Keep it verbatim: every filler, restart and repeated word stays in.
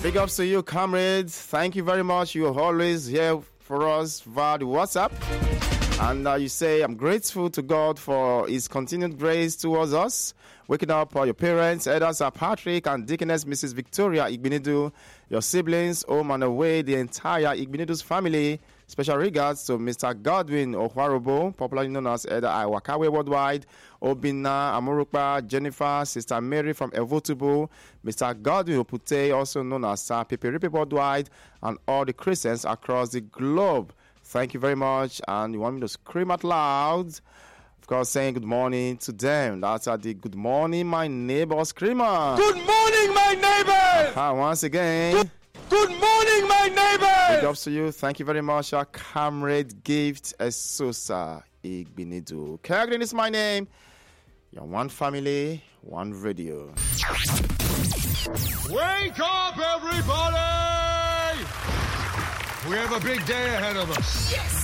Big ups to you, comrades. Thank you very much. You're always here for us via the WhatsApp. And uh, you say, I'm grateful to God for his continued grace towards us. Waking up all your parents, elders are Patrick and Deaconess Missus Victoria Igbinidu, your siblings, home and away, the entire Igbinidu's family. Special regards to Mister Godwin Ohwarobo, popularly known as Elder Iwakawe Worldwide, Obina Amurukpa, Jennifer, Sister Mary from Evotubu, Mister Godwin Opute, also known as Sir Pipiripi Worldwide, and all the Christians across the globe. Thank you very much. And you want me to scream out loud? Of course, saying good morning to them. That's at the good morning, my neighbor screamer. Good morning, my neighbor. Ah, once again. Good, good morning, my neighbor. Big ups to you. Thank you very much, our comrade Gift Esosa Igbinidu. Kergrin is my name. You're one family, one radio. Wake up, everybody! We have a big day ahead of us. Yes!